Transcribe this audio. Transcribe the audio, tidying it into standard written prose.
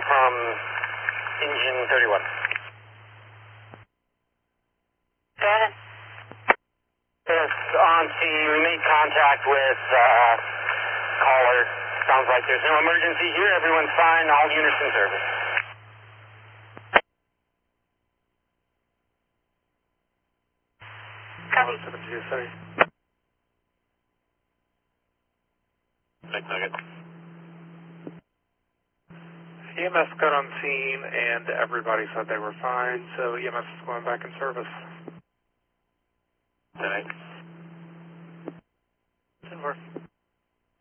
from engine 31. Go ahead. Yes, on scene, we made contact with caller. Sounds like there's no emergency here. Everyone's fine. All units in service. Copy. 730. Nugget. EMS got on scene and everybody said they were fine, so EMS is going back in service. 10-8. 10-4.